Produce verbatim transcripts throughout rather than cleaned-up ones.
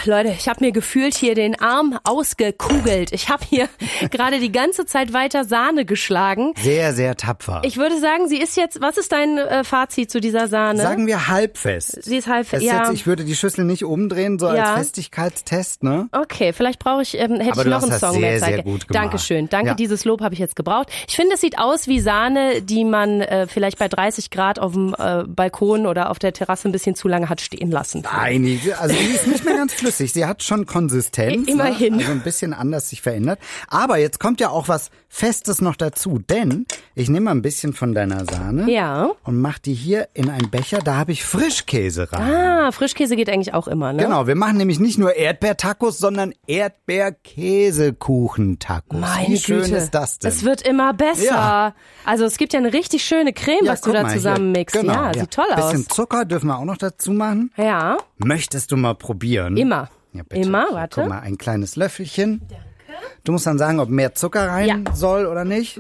Leute, ich habe mir gefühlt hier den Arm ausgekugelt. Ich habe hier gerade die ganze Zeit weiter Sahne geschlagen. Sehr, sehr tapfer. Ich würde sagen, sie ist jetzt, was ist dein äh, Fazit zu dieser Sahne? Sagen wir halbfest. Sie ist halbfest, ja. ja. Jetzt, ich würde die Schüssel nicht umdrehen, so ja. als Festigkeitstest, ne? Okay, vielleicht brauche ich, ähm, hätte Aber ich noch du einen hast Song das sehr, mehr Zeit. sehr gut gemacht. Dankeschön, danke, ja. dieses Lob habe ich jetzt gebraucht. Ich finde, es sieht aus wie Sahne, die man äh, vielleicht bei dreißig Grad auf dem äh, Balkon oder auf der Terrasse ein bisschen zu lange hat stehen lassen. Nein, also die ist nicht mehr ganz flüssig. Sie hat schon Konsistenz. Immerhin. Ne? Also ein bisschen anders sich verändert. Aber jetzt kommt ja auch was Festes noch dazu. Denn ich nehme mal ein bisschen von deiner Sahne ja. und mache die hier in einen Becher. Da habe ich Frischkäse rein. Ah, Frischkäse geht eigentlich auch immer, ne? Genau, wir machen nämlich nicht nur Erdbeertacos, sondern Erdbeerkäsekuchen-Tacos. Meine Wie schön Güte. ist das denn? Es wird immer besser. Ja. Also es gibt ja eine richtig schöne Creme, ja, was du da zusammenmixst. Genau, ja, ja, sieht toll aus. Bisschen Zucker dürfen wir auch noch dazu machen. Ja. Möchtest du mal probieren? Immer. Ja, bitte. Immer, Hier, warte. Guck mal, ein kleines Löffelchen. Danke. Du musst dann sagen, ob mehr Zucker rein ja. soll oder nicht.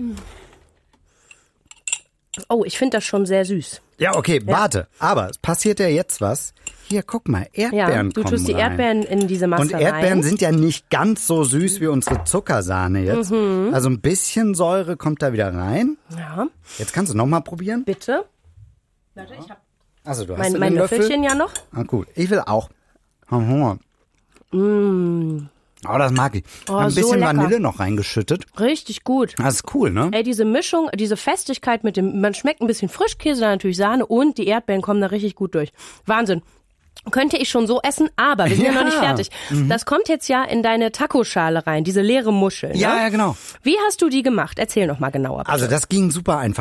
Oh, ich finde das schon sehr süß. Ja, okay, ja. warte. Aber es passiert ja jetzt was. Hier, guck mal, Erdbeeren ja, du kommen tust die rein. Erdbeeren in diese Masse Und Erdbeeren rein. sind ja nicht ganz so süß wie unsere Zuckersahne jetzt. Mhm. Also ein bisschen Säure kommt da wieder rein. Ja. Jetzt kannst du noch mal probieren. Bitte. Warte, ich hab also, du hast mein, den mein Löffel. Löffelchen ja noch. Ah, gut. Ich will auch. Hab Hunger. Mm. Oh, das mag ich. Oh, ein so bisschen lecker. Vanille noch reingeschüttet. Richtig gut. Das ist cool, ne? Ey, diese Mischung, diese Festigkeit mit dem, man schmeckt ein bisschen Frischkäse, dann natürlich Sahne und die Erdbeeren kommen da richtig gut durch. Wahnsinn. Könnte ich schon so essen, aber wir sind ja, ja noch nicht fertig. Mhm. Das kommt jetzt ja in deine Tacoschale rein, diese leere Muschel. Ja, ne? ja, genau. Wie hast du die gemacht? Erzähl noch mal genauer. Bitte. Also das ging super einfach.